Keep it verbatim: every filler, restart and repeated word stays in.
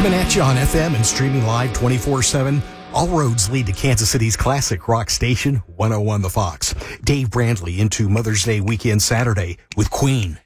Coming at you on F M and streaming live twenty-four seven. All roads lead to Kansas City's classic rock station, one oh one The Fox. Dave Brandley into Mother's Day weekend Saturday with Queen.